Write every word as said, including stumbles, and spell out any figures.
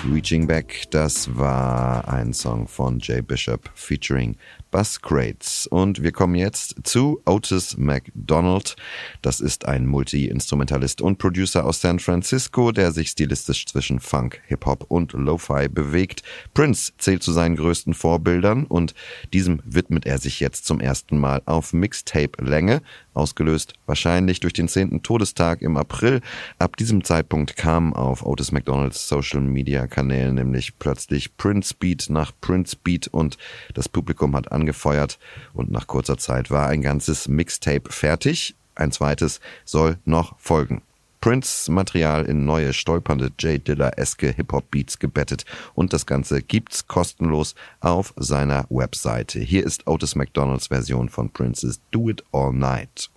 Reaching Back, das war ein Song von Jay Bishop featuring Buzz Crates. Und wir kommen jetzt zu Otis McDonald. Das ist ein Multi-Instrumentalist und Producer aus San Francisco, der sich stilistisch zwischen Funk, Hip-Hop und Lo-Fi bewegt. Prince zählt zu seinen größten Vorbildern und diesem widmet er sich jetzt zum ersten Mal auf Mixtape-Länge, ausgelöst wahrscheinlich durch den zehnten Todestag im April. Ab diesem Zeitpunkt kam auf Otis McDonalds Social-Media-Kanälen nämlich plötzlich Prince Beat nach Prince Beat und das Publikum hat angefeuert und nach kurzer Zeit war ein ganzes Mixtape fertig. Ein zweites soll noch folgen. Prince Material in neue, stolpernde Jay Dilla-eske Hip-Hop-Beats gebettet und das Ganze gibt's kostenlos auf seiner Webseite. Hier ist Otis McDonalds Version von Prince's Do It All Night.